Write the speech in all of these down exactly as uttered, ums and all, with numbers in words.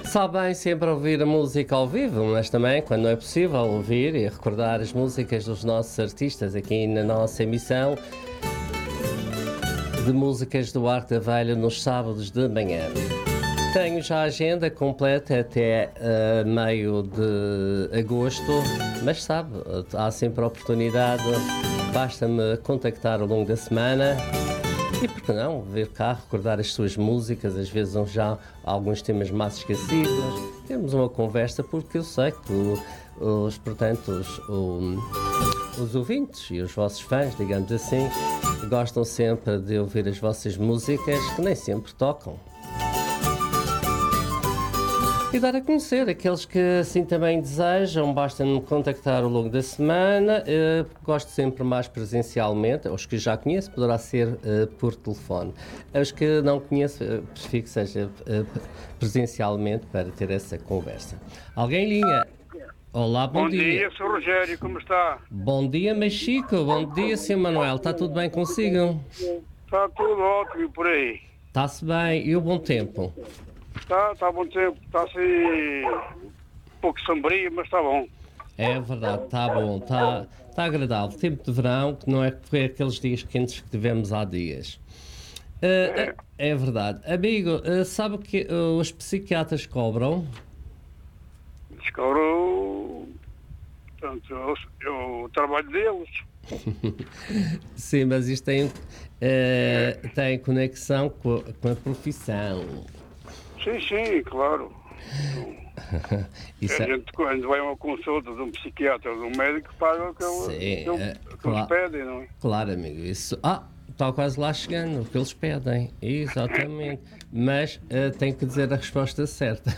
Sabe bem sempre ouvir a música ao vivo, mas também, quando não é possível, ouvir e recordar as músicas dos nossos artistas aqui na nossa emissão de músicas do Arco da Velha nos sábados de manhã. Tenho já a agenda completa até uh, meio de agosto, mas sabe, há sempre a oportunidade, basta-me contactar ao longo da semana. E por que não, vir cá, recordar as suas músicas, às vezes são já alguns temas mais esquecidos. Temos uma conversa, porque eu sei que o, os, portanto, os, o, os ouvintes e os vossos fãs, digamos assim, gostam sempre de ouvir as vossas músicas, que nem sempre tocam. E dar a conhecer aqueles que assim também desejam, basta-me contactar ao longo da semana. Uh, gosto sempre mais presencialmente. Os que já conheço poderá ser uh, por telefone. Os que não conheço, uh, prefiro que seja uh, presencialmente para ter essa conversa. Alguém em linha? Olá, bom, bom dia. Bom dia, senhor Rogério, como está? Bom dia, Mexico. Bom dia, senhor Manuel. Está tudo bem consigo? Está tudo ótimo por aí. Está-se bem. E o bom tempo? Está, está bom tempo, está assim um pouco sombrio, mas está bom. É verdade, está bom, está, está agradável. Tempo de verão, que não é foi aqueles dias quentes que tivemos há dias. Uh, é. é verdade. Amigo, uh, sabe que uh, os psiquiatras cobram? Eles cobram, portanto, é o trabalho deles. Sim, mas isto tem, uh, é. tem conexão com a, com a profissão. Sim, sim, claro. Isso a gente, quando vai a uma consulta de um psiquiatra ou de um médico, paga o que, sim, ele, que, é, que claro, eles pedem, não é? Claro, amigo. Isso. Ah, está quase lá chegando, o que eles pedem. Exatamente. Mas uh, tem que dizer a resposta certa.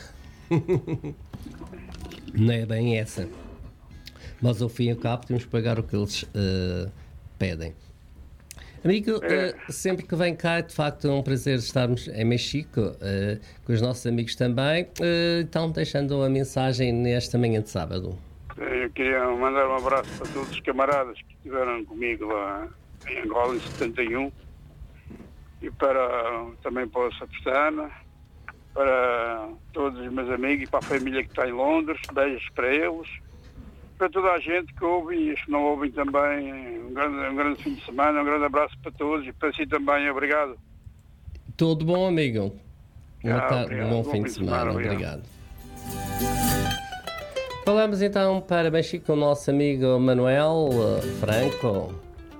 Não é bem essa. Mas ao fim e ao cabo temos que pagar o que eles uh, pedem. Amigo, é. uh, sempre que vem cá, de facto é um prazer estarmos em Mexico, uh, com os nossos amigos também. Uh, então, deixando a mensagem nesta manhã de sábado. Eu queria mandar um abraço para todos os camaradas que estiveram comigo lá em Angola em setenta e um e para, também para a Sapestana, para todos os meus amigos e para a família que está em Londres. Beijos para eles. Para toda a gente que ouve e os que não ouvem também, um grande, um grande fim de semana, um grande abraço para todos e para si também, obrigado. Tudo bom, amigo? Ah, tarde, um bom, bom fim de semana, semana obrigado. obrigado. Falamos então para Mexico com o nosso amigo Manuel uh, Franco.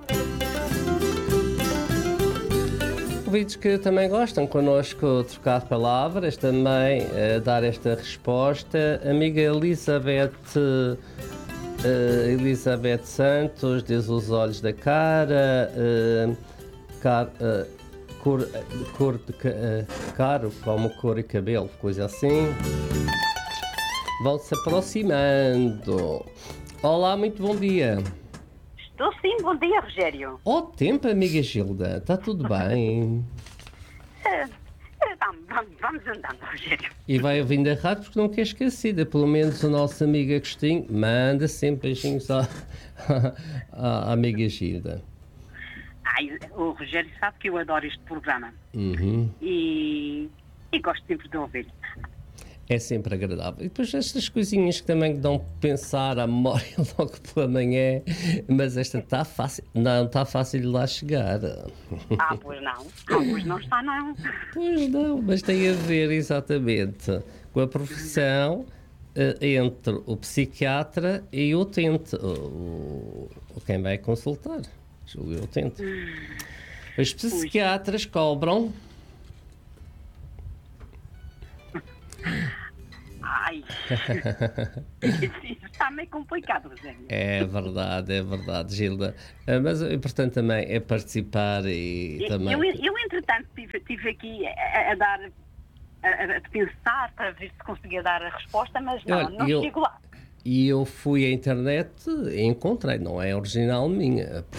Ouvintes que também gostam connosco trocar palavras, também uh, dar esta resposta. Amiga Elizabeth... Uh, Uh, Elizabeth Santos diz os olhos da cara, uh, car, uh, cor, cor de, uh, caro como cor e cabelo, coisa assim. Vão se aproximando. Olá, muito bom dia. Estou sim, bom dia, Rogério. Ó tempo, amiga Gilda, está tudo bem? uh, Vamos, vamos, vamos andando, Rogério. E vai ouvindo a rádio porque não quer esquecida. Pelo menos o nosso amigo Agostinho manda sempre beijinhos à, à, à amiga Gilda. Ai, o Rogério sabe que eu adoro este programa. Uhum. E, e gosto sempre de ouvir. É sempre agradável. E depois estas coisinhas que também dão pensar à memória logo pela manhã, mas esta está fácil, não está fácil de lá chegar. Ah, pois não. Ah, pois não está, não. Pois não, mas tem a ver exatamente com a profissão entre o psiquiatra e o utente, o, o quem vai consultar, o utente. Os psiquiatras cobram... Ai, isso está meio complicado, Rogério. É verdade, é verdade, Gilda. Mas o importante também é participar e eu, também... Eu, eu entretanto, estive, estive aqui a, a dar, a, a pensar para ver se conseguia dar a resposta, mas não, Olha, não eu, chego lá. E eu fui à internet e encontrei, não é original minha,